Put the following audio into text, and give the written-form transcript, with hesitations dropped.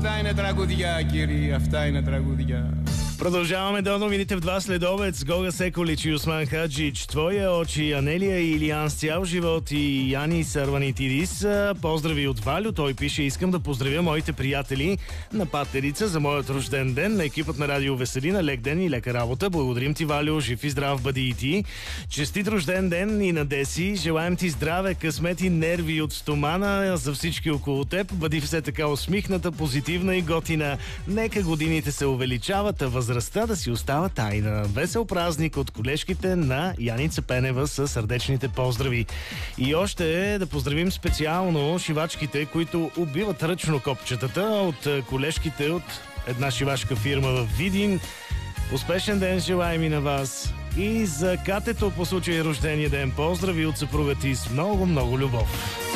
Αυτά είναι τραγουδιά, κύριοι, αυτά είναι τραγουδιά. Продължаваме до новините в 2 следобед с Гога Секолич и Осман Хаджич. Твоя очи, Анелия и Илиян с цял живот и Яни Сарванитидис. Поздрави от Валю. Той пише: искам да поздравя моите приятели на Патерица за моят рожден ден, на екипът на Радио Веселина. Лек ден и лека работа. Благодарим ти, Валю. Жив и здрав бъди и ти. Честит рожден ден и на Деси. Желаем ти здраве, късмет и нерви от стомана за всички около теб. Бъди все така усмихната, позитивна и готина. Нека годините се увеличават, а възрастта да си остава тайна. Весел празник от колежките на Яница Пенева с сърдечните поздрави. И още да поздравим специално шивачките, които убиват ръчно копчетата, от колежките от една шивашка фирма в Видин. Успешен ден желаем и на вас. И за Катето по случай рождения ден поздрави от съпруга ти с много, много любов.